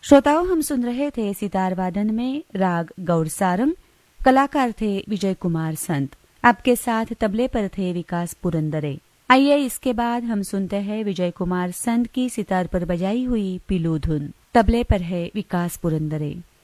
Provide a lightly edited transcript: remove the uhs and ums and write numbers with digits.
श्रोताओं, हम सुन रहे थे सितार वादन में राग गौड़ सारंग। कलाकार थे विजय कुमार संत। आपके साथ तबले पर थे विकास पुरंदरे। आइए इसके बाद हम सुनते हैं विजय कुमार संत की सितार पर बजाई हुई पीलू धुन। तबले पर है विकास पुरंदरे।